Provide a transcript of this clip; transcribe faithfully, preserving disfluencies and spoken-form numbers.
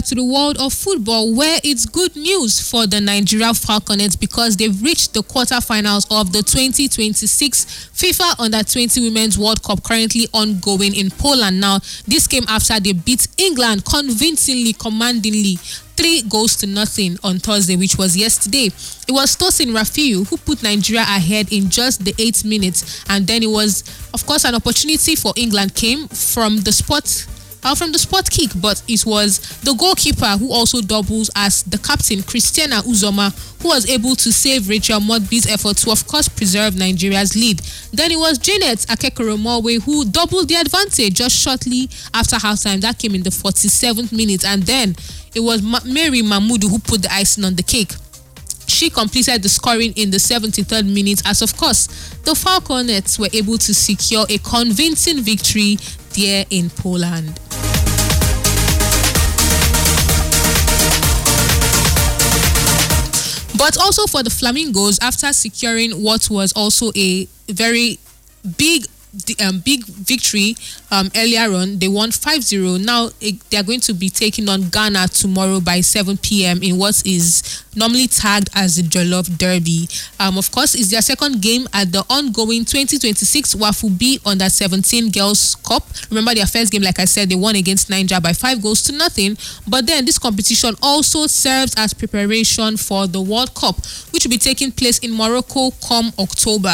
To the world of football, where it's good news for the Nigeria Falconets because they've reached the quarterfinals of the twenty twenty-six FIFA Under twenty Women's World Cup, currently ongoing in Poland. Now, this came after they beat England convincingly, commandingly, three goals to nothing on Thursday, which was yesterday. It was Tosin Rafiu who put Nigeria ahead in just the eight minutes, and then it was, of course, an opportunity for England came from the spot. Uh, from the spot kick, but it was the goalkeeper who also doubles as the captain, Christiana Uzoma, who was able to save Rachel Mudby's effort to, of course, preserve Nigeria's lead. Then it was Janet Akekoromowe who doubled the advantage just shortly after halftime. That came in the forty-seventh minute, and then it was Ma- Mary Mahmudu who put the icing on the cake. She completed the scoring in the seventy-third minute as, of course, the Falconets were able to secure a convincing victory there in Poland. But also for the Flamingos, after securing what was also a very big um, big victory um, earlier on, they won five zero. Now it, they're going to be taking on Ghana tomorrow by seven p.m. in what is normally tagged as the Jollof Derby. Um, of course, it's their second game at the ongoing twenty twenty-six Wafubi Under seventeen Girls Cup. Remember their first game, like I said, they won against Nigeria by five goals to nothing. But then this competition also serves as preparation for the World Cup, which will be taking place in Morocco come October.